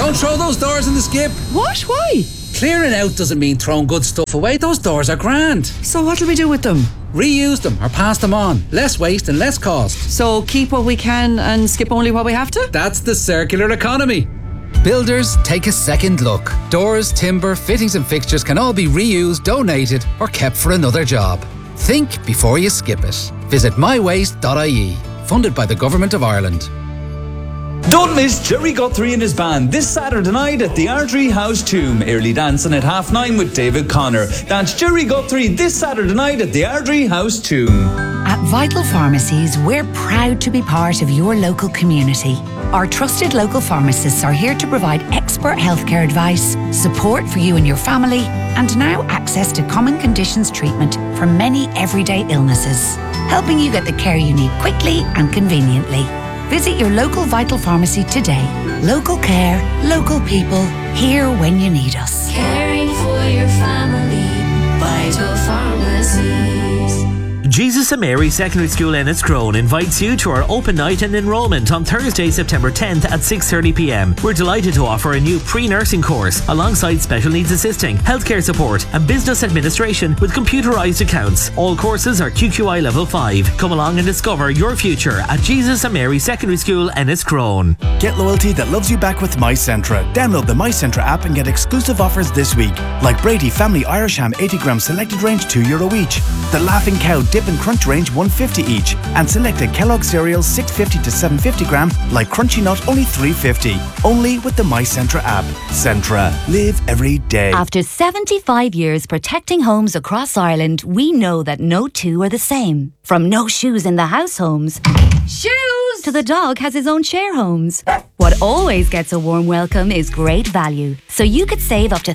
Don't throw those doors in the skip. What? Why? Clearing out doesn't mean throwing good stuff away. Those doors are grand. So what'll we do with them? Reuse them or pass them on. Less waste and less cost. So keep what we can and skip only what we have to? That's the circular economy. Builders, take a second look. Doors, timber, fittings and fixtures can all be reused, donated or kept for another job. Think before you skip it. Visit mywaste.ie. Funded by the Government of Ireland. Don't miss Jerry Guthrie and his band this Saturday night at the Ardrey House Tomb. Early dancing at 9:30 with David Connor. That's Jerry Guthrie this Saturday night at the Ardrey House Tomb. At Vital Pharmacies, we're proud to be part of your local community. Our trusted local pharmacists are here to provide expert healthcare advice, support for you and your family, and now access to common conditions treatment for many everyday illnesses, helping you get the care you need quickly and conveniently. Visit your local Vital Pharmacy today. Local care, local people, here when you need us. Caring for your family, Vital Pharmacies. Jesus and Mary Secondary School Enniscrone invites you to our open night and enrolment on Thursday, September 10th at 6:30pm. We're delighted to offer a new pre-nursing course alongside special needs assisting, healthcare support and business administration with computerised accounts. All courses are QQI Level 5. Come along and discover your future at Jesus and Mary Secondary School Enniscrone. Get loyalty that loves you back with MyCentra. Download the MyCentra app and get exclusive offers this week, like Brady Family Irish Ham 80g selected range €2 each, the Laughing Cow Dip and Crunch range $1.50 each, and selected Kellogg cereals $6.50 to $7.50g, like Crunchy Nut only $3.50. Only with the MyCentra app. Centra. Live every day. After 75 years protecting homes across Ireland, we know that no two are the same. From no shoes in the house homes, shoes, to the dog has his own share homes. What always gets a warm welcome is great value. So you could save up to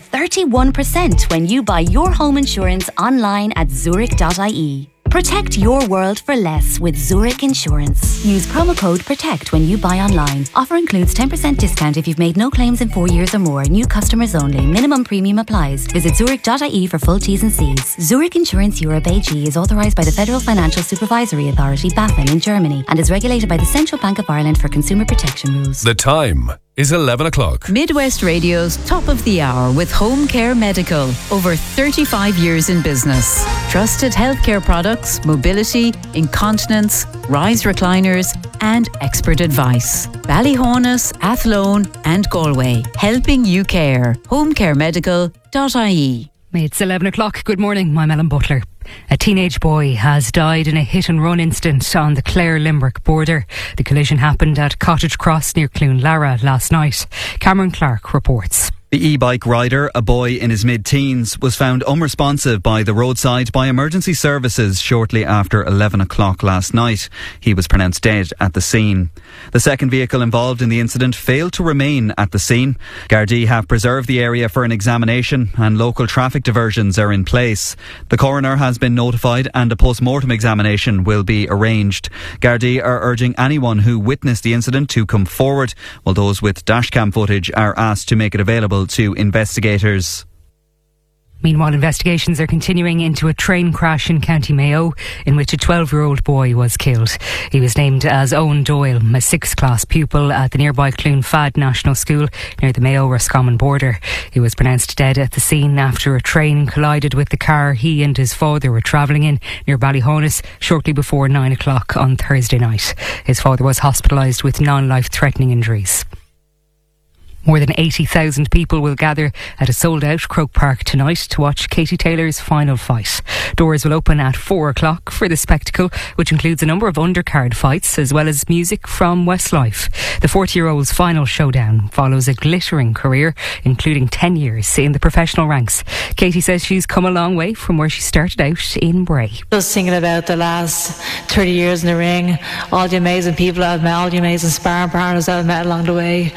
31% when you buy your home insurance online at zurich.ie. Protect your world for less with Zurich Insurance. Use promo code PROTECT when you buy online. Offer includes 10% discount if you've made no claims in 4 years or more. New customers only. Minimum premium applies. Visit zurich.ie for full T's and C's. Zurich Insurance Europe AG is authorised by the Federal Financial Supervisory Authority, BaFin, in Germany, and is regulated by the Central Bank of Ireland for consumer protection rules. The time is 11 o'clock. Midwest Radio's Top of the Hour with Home Care Medical. Over 35 years in business. Trusted healthcare products, mobility, incontinence, rise recliners and expert advice. Ballyhonus, Athlone and Galway. Helping you care. homecaremedical.ie. It's 11 o'clock. Good morning, I'm Ellen Butler. A teenage boy has died in a hit-and-run incident on the Clare-Limerick border. The collision happened at Cottage Cross near Cloonlara last night. Cameron Clark reports. The e-bike rider, a boy in his mid-teens, was found unresponsive by the roadside by emergency services shortly after 11 o'clock last night. He was pronounced dead at the scene. The second vehicle involved in the incident failed to remain at the scene. Gardaí have preserved the area for an examination and local traffic diversions are in place. The coroner has been notified and a post-mortem examination will be arranged. Gardaí are urging anyone who witnessed the incident to come forward, while those with dashcam footage are asked to make it available to investigators. Meanwhile, investigations are continuing into a train crash in County Mayo in which a 12-year-old boy was killed. He was named as Owen Doyle, a 6th class pupil at the nearby Cloonfad National School near the Mayo-Roscommon border. He was pronounced dead at the scene after a train collided with the car he and his father were travelling in near Ballyhonus shortly before 9 o'clock on Thursday night. His father was hospitalised with non-life-threatening injuries. More than 80,000 people will gather at a sold-out Croke Park tonight to watch Katie Taylor's final fight. Doors will open at 4 o'clock for the spectacle, which includes a number of undercard fights as well as music from Westlife. The 40-year-old's final showdown follows a glittering career, including 10 years in the professional ranks. Katie says she's come a long way from where she started out in Bray. Just thinking about the last 30 years in the ring, all the amazing people I've met, all the amazing sparring partners I've met along the way.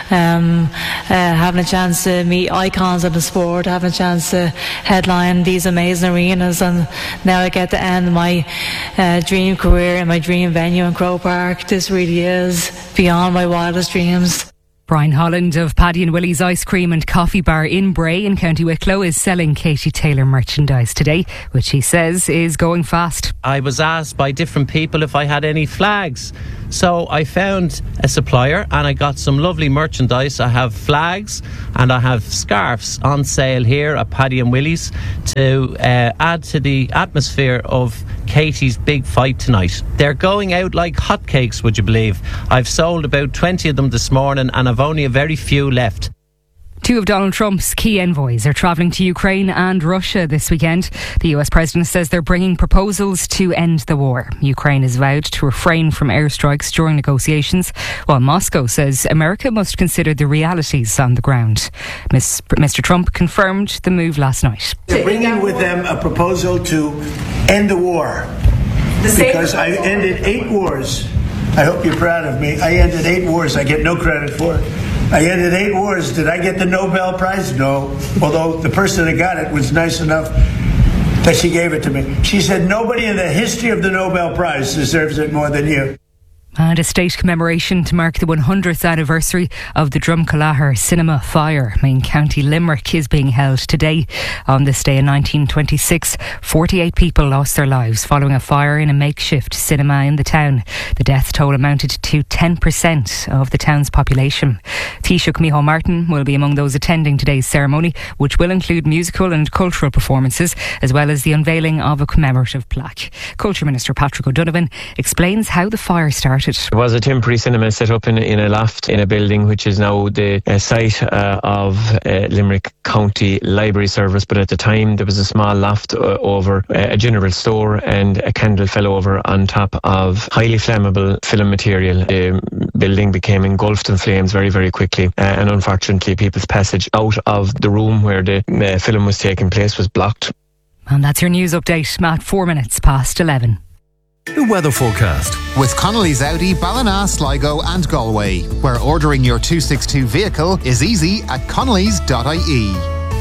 Having a chance to meet icons of the sport, having a chance to headline these amazing arenas, and now I get to end my dream career in my dream venue in Croke Park. This really is beyond my wildest dreams. Brian Holland of Paddy and Willie's Ice Cream and Coffee Bar in Bray in County Wicklow is selling Katie Taylor merchandise today, which he says is going fast. I was asked by different people if I had any flags. So I found a supplier and I got some lovely merchandise. I have flags and I have scarves on sale here at Paddy and Willie's to add to the atmosphere of Katie's big fight tonight. They're going out like hotcakes, would you believe? I've sold about 20 of them this morning and I've only a very few left. Two of Donald Trump's key envoys are travelling to Ukraine and Russia this weekend. The US president says they're bringing proposals to end the war. Ukraine has vowed to refrain from airstrikes during negotiations, while Moscow says America must consider the realities on the ground. Mr. Trump confirmed the move last night. They're bringing with them a proposal to end the war. Because I ended 8 wars. I hope you're proud of me. I ended 8 wars. I get no credit for it. I ended 8 wars. Did I get the Nobel Prize? No. Although the person that got it was nice enough that she gave it to me. She said, nobody in the history of the Nobel Prize deserves it more than you. And a state commemoration to mark the 100th anniversary of the Drumcolaghar cinema fire in County Limerick is being held today. On this day in 1926, 48 people lost their lives following a fire in a makeshift cinema in the town. The death toll amounted to 10% of the town's population. Taoiseach Micheál Martin will be among those attending today's ceremony, which will include musical and cultural performances, as well as the unveiling of a commemorative plaque. Culture Minister Patrick O'Donovan explains how the fire started. It was a temporary cinema set up in a loft in a building which is now the site of Limerick County Library Service, but at the time there was a small loft over a general store and a candle fell over on top of highly flammable film material. The building became engulfed in flames very, very quickly, and unfortunately people's passage out of the room where the film was taking place was blocked. And that's your news update at 4 minutes past 11. The weather forecast with Connolly's Audi, Ballina, Sligo and Galway, where ordering your 262 vehicle is easy at connellys.ie.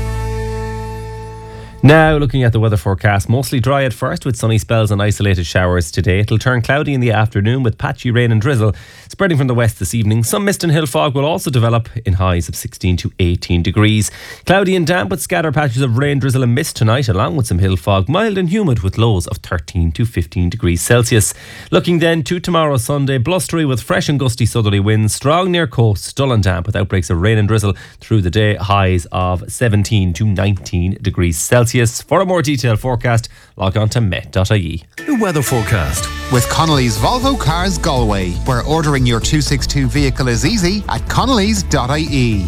Now looking at the weather forecast, mostly dry at first with sunny spells and isolated showers today. It'll turn cloudy in the afternoon with patchy rain and drizzle spreading from the west this evening. Some mist and hill fog will also develop in highs of 16 to 18 degrees. Cloudy and damp with scattered patches of rain, drizzle and mist tonight, along with some hill fog. Mild and humid with lows of 13 to 15 degrees Celsius. Looking then to tomorrow Sunday, blustery with fresh and gusty southerly winds, strong near coast, dull and damp with outbreaks of rain and drizzle through the day, highs of 17 to 19 degrees Celsius. For a more detailed forecast, log on to met.ie. The weather forecast with Connolly's Volvo Cars Galway, where ordering your 262 vehicle is easy at connellys.ie.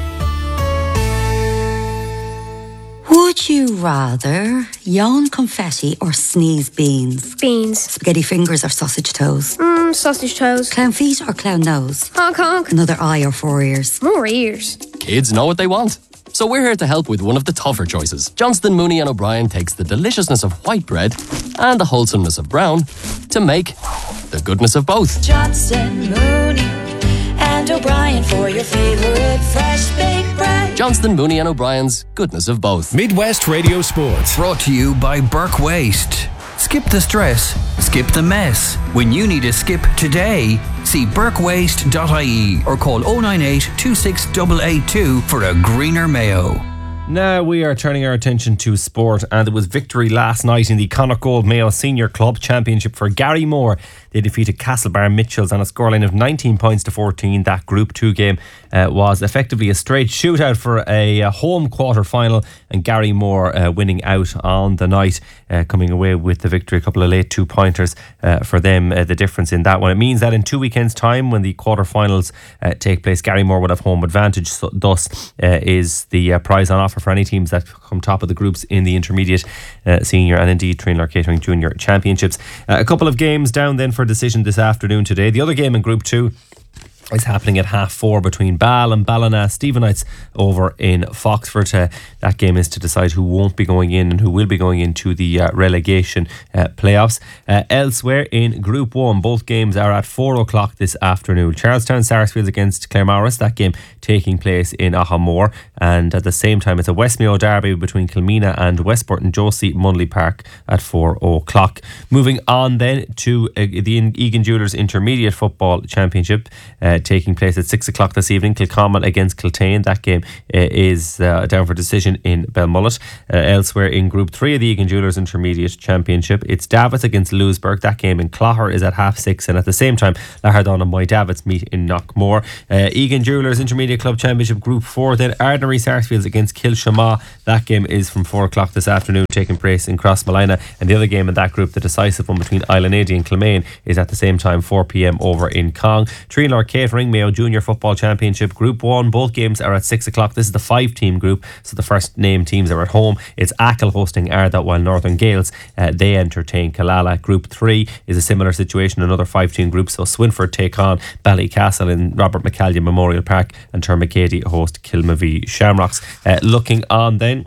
Would you rather yawn confetti or sneeze beans? Beans. Spaghetti fingers or sausage toes? Sausage toes. Clown feet or clown nose? Honk honk. Another eye or 4 ears? More ears. Kids know what they want. So we're here to help with one of the tougher choices. Johnston, Mooney and O'Brien takes the deliciousness of white bread and the wholesomeness of brown to make the goodness of both. Johnston, Mooney and O'Brien for your favourite fresh baked bread. Johnston, Mooney and O'Brien's goodness of both. Midwest Radio Sports. Brought to you by Burke Waste. Skip the stress, skip the mess. When you need a skip today, see burkewaste.ie or call 098 26882 for a greener Mayo. Now we are turning our attention to sport, and there was victory last night in the Connacht Gold Mayo Senior Club Championship for Garrymore. They defeated Castlebar Mitchells on a scoreline of 19 points to 14. That Group 2 game was effectively a straight shootout for a home quarter final, and Garrymore winning out on the night, coming away with the victory. A couple of late 2-pointers for them, the difference in that one. It means that in 2 weekends' time, when the quarter-finals take place, Garrymore would have home advantage. So thus is the prize on offer for any teams that come top of the groups in the intermediate, senior and indeed Trainor Catering Junior Championships. A couple of games down then for decision this afternoon today. The other game in Group 2 is happening at 4:30 between Ball and Ballina Stephenites over in Foxford. That game is to decide who won't be going in and who will be going into the relegation playoffs. Elsewhere in Group 1, both games are at 4 o'clock this afternoon. Charlestown Sarsfields against Claremorris, that game taking place in Ahamore, and at the same time it's a West Mayo derby between Kilmena and Westport and Josie Munley Park at 4 o'clock. Moving on then to the Egan Jewellers Intermediate Football Championship. taking place at 6 o'clock this evening. Kilcommon against Kiltane. That game is down for decision in Belmullet. Elsewhere in Group 3 of the Egan Jewellers Intermediate Championship, it's Davos against Lewisburg. That game in Clogher is at 6:30, and at the same time Lahardon and My Davits meet in Knockmore. Egan Jewellers Intermediate Club Championship Group 4, then Ardnary Sarsfields against Kilshamagh. That game is from 4 o'clock this afternoon, taking place in Crossmolina, and the other game in that group, the decisive one between Islandady and Clemaine, is at the same time 4 p.m. over in Cong. Trinor Catering Mayo Junior Football Championship Group 1, both games are at 6 o'clock. This is the 5-team group, so the first named teams are at home. It's Achill hosting Ardha, while Northern Gales they entertain Killala. Group 3 is a similar situation, another 5-team group, so Swinford take on Ballycastle in Robert McCallion Memorial Park, and Termagady host Kilmavie Shamrocks. Looking on then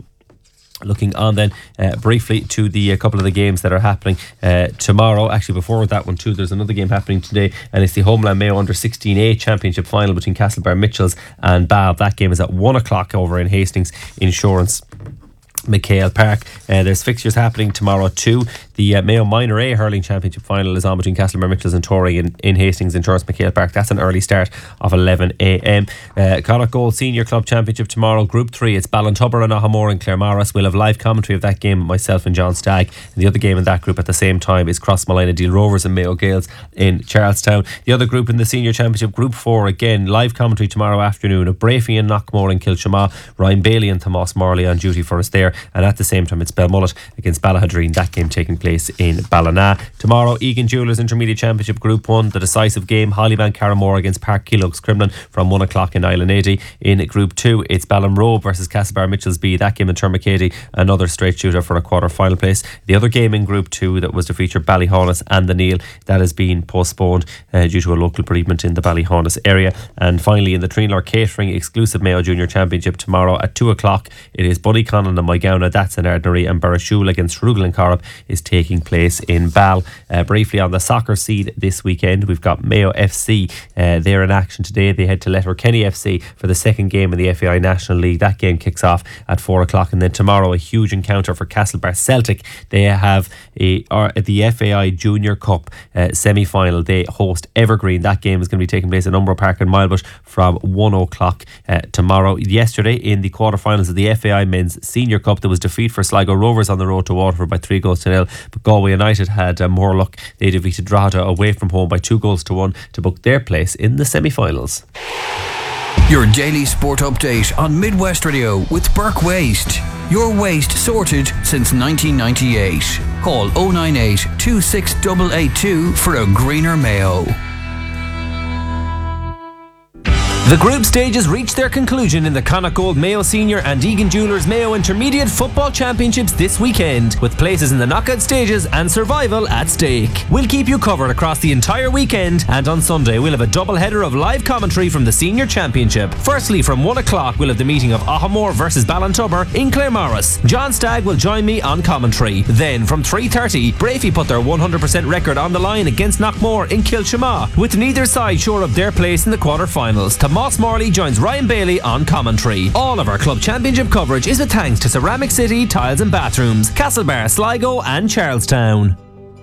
briefly to the couple of the games that are happening tomorrow. Actually, before that one too, there's another game happening today, and it's the Homeland Mayo Under 16A Championship final between Castlebar Mitchells and Bab. That game is at 1 o'clock over in Hastings Insurance McHale Park. There's fixtures happening tomorrow too. The Mayo Minor A Hurling Championship final is on between Castlebar Mitchells and Tory in Hastings Insurance McHale Park. That's an early start of 11 a.m. Connacht Gold Senior Club Championship tomorrow, Group 3. It's Ballintubber and Ahamore and Claremorris. We'll have live commentary of that game, myself and John Stagg. And the other game in that group at the same time is Crossmolina Deal Rovers and Mayo Gales in Charlestown. The other group in the Senior Championship, Group 4, again live commentary tomorrow afternoon of Brafey and Knockmore and Kilshamagh. Ryan Bailey and Tomas Morley on duty for us there, and at the same time it's Belmullet against Ballahadreen. That game taking place in Ballina. Tomorrow, Egan Jewellers Intermediate Championship Group 1, the decisive game, Hollybank Carramore against Park Keelugs Crimlin from 1 o'clock in Islandady. In Group 2, it's Ballinrobe versus Castlebar Mitchells B. That game in Termagady, another straight shooter for a quarter-final place. The other game in Group 2 that was to feature Ballyhaunis and the Neil, that has been postponed due to a local bereavement in the Ballyhaunis area. And finally, in the Trinor Catering exclusive Mayo Junior Championship tomorrow at 2 o'clock, it is Bunnyconnon and Moygowney, that's in Ardnary, and Barashul against Rugel and Corrib is taking place in Bal. Briefly on the soccer scene this weekend, we've got Mayo FC. They're in action today. They head to Letterkenny FC for the second game in the FAI National League. That game kicks off at 4 o'clock, and then tomorrow a huge encounter for Castlebar Celtic. They have the FAI Junior Cup semi-final. They host Evergreen. That game is going to be taking place at Umbro Park in Milebush from 1 o'clock tomorrow. Yesterday in the quarterfinals of the FAI Men's Senior Cup, there was defeat for Sligo Rovers on the road to Waterford by 3-0, but Galway United had more luck. They defeated Drogheda away from home by 2-1 to book their place in the semi-finals. Your daily sport update on Midwest Radio with Burke Waste. Your waste sorted since 1998. Call 098 26882 for a greener Mayo. The group stages reached their conclusion in the Connacht Gold Mayo Senior and Egan Jewellers Mayo Intermediate Football Championships this weekend, with places in the knockout stages and survival at stake. We'll keep you covered across the entire weekend, and on Sunday we'll have a double header of live commentary from the Senior Championship. Firstly, from 1 o'clock we'll have the meeting of Ahamore versus Ballintubber in Claremorris. John Stagg will join me on commentary. Then from 3:30, Brafey put their 100% record on the line against Knockmore in Kilshamagh, with neither side sure of their place in the quarter-finals. Moss Morley joins Ryan Bailey on commentary. All of our club championship coverage is with thanks to Ceramic City Tiles and Bathrooms, Castlebar, Sligo and Charlestown.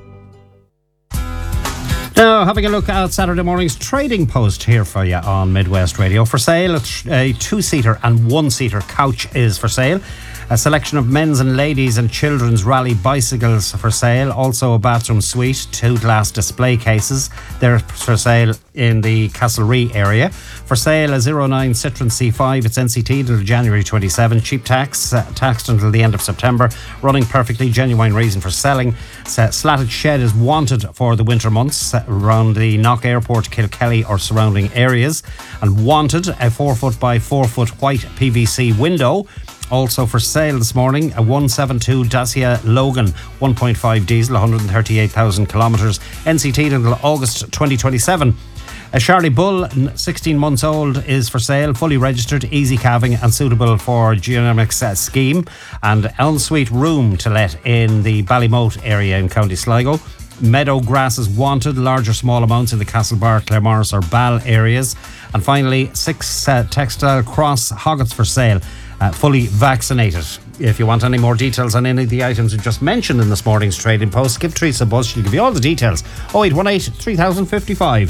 Now, having a look at Saturday morning's trading post here for you on Midwest Radio. For sale, a 2-seater and 1-seater couch is for sale. A selection of men's and ladies and children's rally bicycles for sale. Also a bathroom suite, 2 glass display cases. They're for sale in the Castlerea area. For sale, a 09 Citroen C5. It's NCT until January 27. Cheap tax, taxed until the end of September. Running perfectly, genuine reason for selling. Slatted shed is wanted for the winter months around the Knock Airport, Kilkelly or surrounding areas. And wanted, a 4-foot by 4-foot white PVC window. Also for sale this morning, a 172 Dacia Logan 1.5 diesel, 138,000 kilometres, NCT until August 2027. A Charlie Bull, 16 months old, is for sale, fully registered, easy calving and suitable for genomics scheme. And Elmsweet Room to let in the Ballymote area in County Sligo. Meadow grass is wanted, large or small amounts in the Castlebar, Claremorris or Bal areas. And finally, 6 Textile Cross Hoggets for sale, fully vaccinated. If you want any more details on any of the items we just mentioned in this morning's trading post, give Teresa a buzz. She'll give you all the details. 0818 3055.